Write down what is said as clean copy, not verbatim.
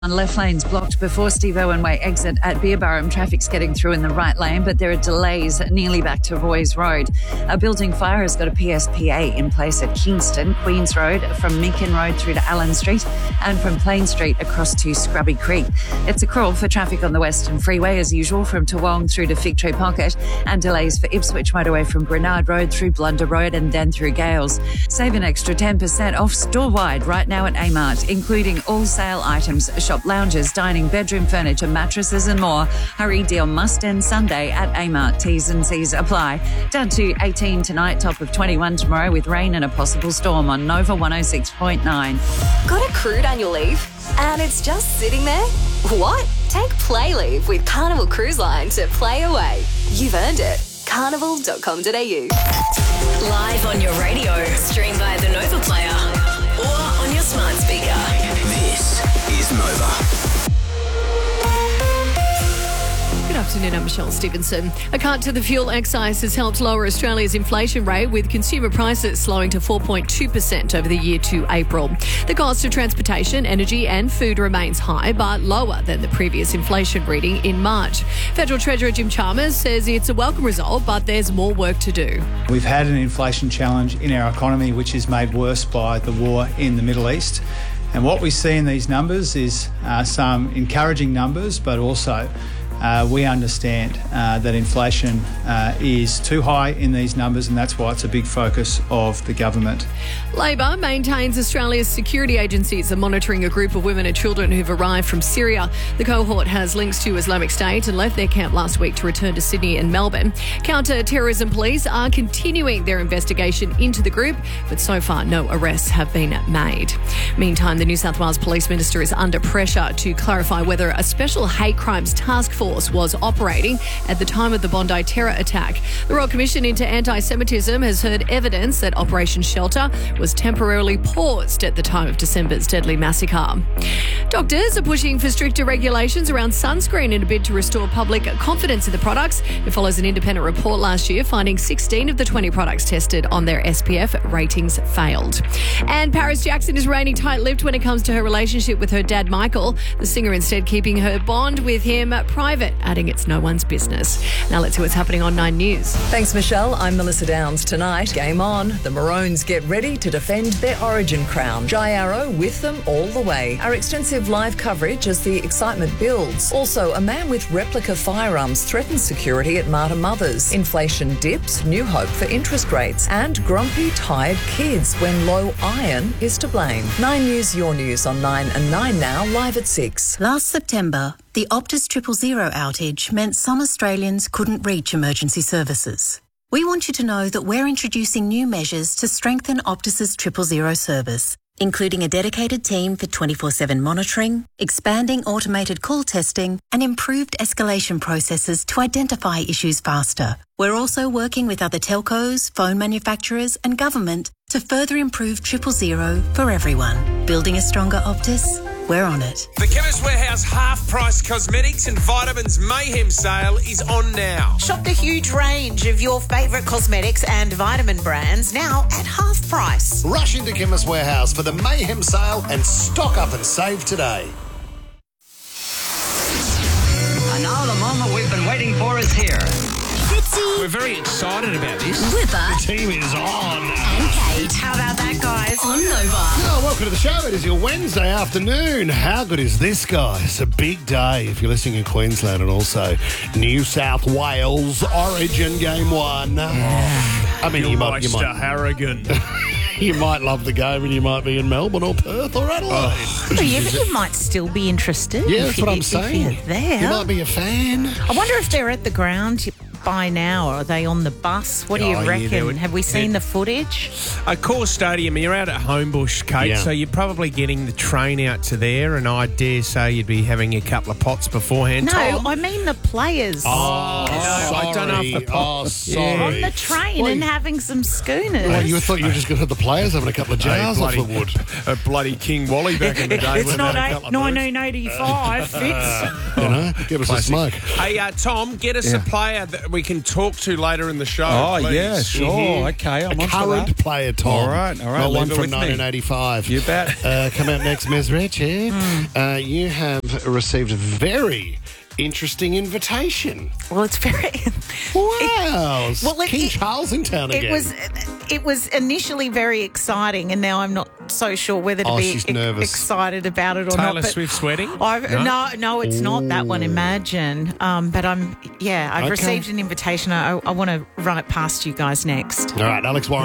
On left lanes blocked before Steve Owen Way exit at Beerburrum. Traffic's getting through in the right lane, but there are delays nearly back to Roy's Road. A building fire has got a PSPA in place at Kingston, Queens Road, from Minkin Road through to Allen Street, and from Plain Street across to Scrubby Creek. It's a crawl for traffic on the Western Freeway as usual from Toowong through to Fig Tree Pocket, and delays for Ipswich motorway from Grenard Road through Blunder Road and then through Gales. Save an extra 10% off store-wide right now at Amart, including all sale items, shop lounges, dining, bedroom furniture, mattresses and more. Hurry, deal must end Sunday at Amart. T's and C's apply. Down to 18 tonight, top of 21 tomorrow with rain and a possible storm on Nova 106.9. Got a crude annual leave and it's just sitting there? What? Take Play Leave with Carnival Cruise Line to play away. You've earned it. Carnival.com.au. Live on your radio, stream via the Nova Player or on your smart speaker. This is Nova. Good afternoon, I'm Michelle Stevenson. A cut to the fuel excise has helped lower Australia's inflation rate, with consumer prices slowing to 4.2% over the year to April. The cost of transportation, energy and food remains high, but lower than the previous inflation reading in March. Federal Treasurer Jim Chalmers says it's a welcome result, but there's more work to do. We've had an inflation challenge in our economy, which is made worse by the war in the Middle East. And what we see in these numbers is some encouraging numbers, but also we understand that inflation is too high in these numbers, and that's why it's a big focus of the government. Labor maintains Australia's security agencies are monitoring a group of women and children who've arrived from Syria. The cohort has links to Islamic State and left their camp last week to return to Sydney and Melbourne. Counter-terrorism police are continuing their investigation into the group, but so far no arrests have been made. Meantime, the New South Wales Police Minister is under pressure to clarify whether a special hate crimes task force was operating at the time of the Bondi terror attack. The Royal Commission into Anti-Semitism has heard evidence that Operation Shelter was temporarily paused at the time of December's deadly massacre. Doctors are pushing for stricter regulations around sunscreen in a bid to restore public confidence in the products. It follows an independent report last year finding 16 of the 20 products tested on their SPF ratings failed. And Paris Jackson is remaining tight-lipped when it comes to her relationship with her dad, Michael. The singer instead keeping her bond with him private, adding it's no one's business. Now let's see what's happening on 9 News. Thanks, Michelle. I'm Melissa Downs. Tonight, game on. The Maroons get ready to defend their Origin crown. Jai Arrow with them all the way. Our extensive live coverage as the excitement builds. Also, a man with replica firearms threatens security at Martyr Mothers. Inflation dips, new hope for interest rates. And grumpy, tired kids when low iron is to blame. 9 News, your news on 9 and 9 now, live at 6. Last September, the Optus 000 outage meant some Australians couldn't reach emergency services. We want you to know that we're introducing new measures to strengthen Optus's 000 service, including a dedicated team for 24/7 monitoring, expanding automated call testing, and improved escalation processes to identify issues faster. We're also working with other telcos, phone manufacturers, and government to further improve 000 for everyone. Building a stronger Optus? We're on it. The Chemist Warehouse half-price cosmetics and vitamins mayhem sale is on now. Shop the huge range of your favourite cosmetics and vitamin brands now at half price. Rush into Chemist Warehouse for the mayhem sale and stock up and save today. And now the moment we've been waiting for is here. We're very excited about this. Whipper. The team is on. And Kate. How about that, guys? On Nova. Oh, welcome to the show. It is your Wednesday afternoon. How good is this, guys? A big day if you're listening in Queensland, and also New South Wales Origin Game 1. I mean, you might Harrigan. You might love the game, and you might be in Melbourne or Perth or Adelaide. But you might still be interested. Yeah, that's what I'm saying. If you're there. You might be a fan. I wonder if they're at the ground by now, or are they on the bus? What do you reckon? Have we seen the footage? Core Stadium, you're out at Homebush, Kate, so you're probably getting the train out to there, and I dare say you'd be having a couple of pots beforehand. No, Tom? I mean the players. I don't know if the sorry. On the train and having some schooners. Well, you thought you were just going to have the players having a couple of jars off the wood. A bloody King Wally back in the day. It's not 1985, Fitz. Give us a smoke. Hey, Tom, get us a player that we can talk to later in the show. Oh, please. yeah, sure. Okay, I'm a on for current that. player, Tom. All right. Not one leave it from with me. 1985. You bet. Come out next, Ms. Richie. You have received a very interesting invitation. Well, it's very... Wow. King Charles in town again. It was initially very exciting, and now I'm not so sure whether to be she's nervous. excited about it or Taylor not. Swift's wedding? No, it's not that one, Imagine. But I've Okay. received an invitation. I want to run it past you guys next. All right, Alex Warren.